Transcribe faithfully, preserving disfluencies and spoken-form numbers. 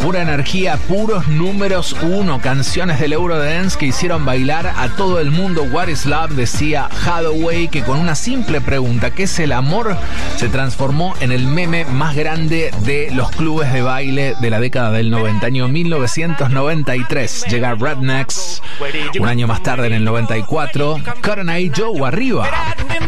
Pura energía, puros números uno, canciones del Eurodance que hicieron bailar a todo el mundo. What is Love, decía Hathaway, que con una simple pregunta, ¿qué es el amor?, se transformó en el meme más grande de los clubes de baile de la década del noventa, año mil novecientos noventa y tres. Llega Rednecks un año más tarde, en el noventa y cuatro. Cotton Eye Joe, arriba.